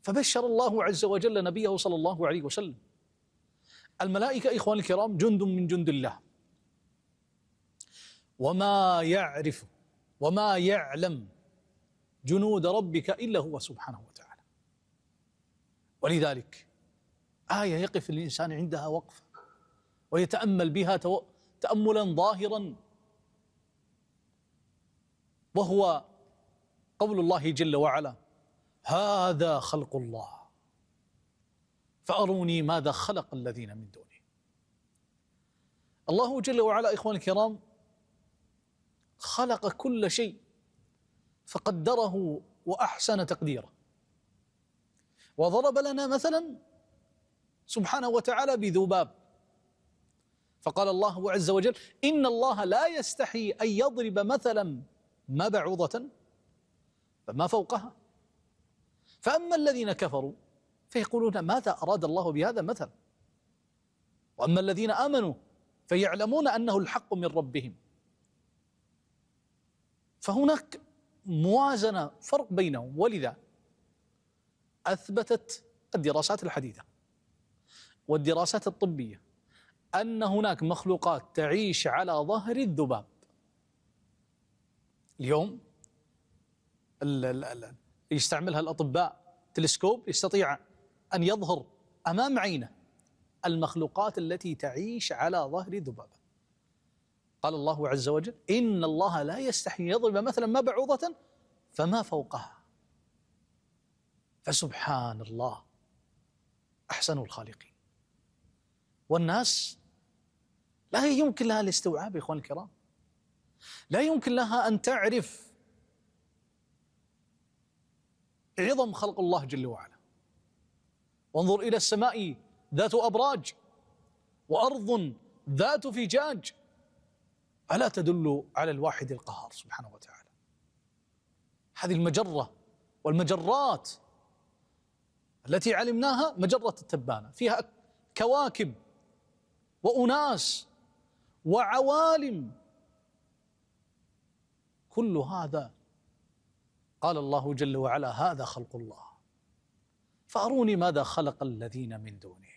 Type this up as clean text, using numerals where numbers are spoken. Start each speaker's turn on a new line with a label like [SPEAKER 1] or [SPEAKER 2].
[SPEAKER 1] فبشر الله عز وجل نبيه صلى الله عليه وسلم. الملائكة إخواني الكرام جند من جند الله، وما يعرف وما يعلم جنود ربك إلا هو سبحانه وتعالى. ولذلك آية يقف الإنسان عندها وقفة ويتأمل بها تأملا ظاهرا، وهو قول الله جل وعلا: هذا خلق الله فأروني ماذا خلق الذين من دونه. الله جل وعلا إخواني الكرام خلق كل شيء فقدره وأحسن تقديره، وضرب لنا مثلا سبحانه وتعالى بذباب، فقال الله عز وجل: إن الله لا يستحي أن يضرب مثلا ما بعوضة فما فوقها، فأما الذين كفروا فيقولون ماذا أراد الله بهذا مثلا، وأما الذين آمنوا فيعلمون أنه الحق من ربهم. فهناك موازنة، فرق بينهم. ولذا أثبتت الدراسات الحديثة والدراسات الطبية أن هناك مخلوقات تعيش على ظهر الذباب. اليوم يستعملها الأطباء، تلسكوب يستطيع أن يظهر أمام عينه المخلوقات التي تعيش على ظهر الذبابة. قال الله عز وجل: إن الله لا يستحي يضرب مثلا ما بعوضة فما فوقها. فسبحان الله أحسن الخالقين. والناس لا يمكن لها الاستوعاب يا إخوان الكرام، لا يمكن لها أن تعرف عظم خلق الله جل وعلا. وانظر إلى السماء ذات أبراج وأرض ذات فجاج، ألا تدل على الواحد القهار سبحانه وتعالى؟ هذه المجرة والمجرات التي علمناها مجرة التبانة، فيها كواكب وأناس وعوالم، كل هذا قال الله جل وعلا: هذا خلق الله فأروني ماذا خلق الذين من دونه.